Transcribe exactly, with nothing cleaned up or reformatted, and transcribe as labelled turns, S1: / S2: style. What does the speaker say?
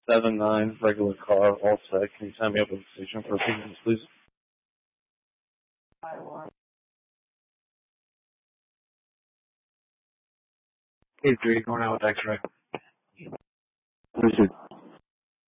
S1: seven nine, regular car, all set. Can you send me up with the station for opinions, please? eight three, going out with X-ray.
S2: Richard.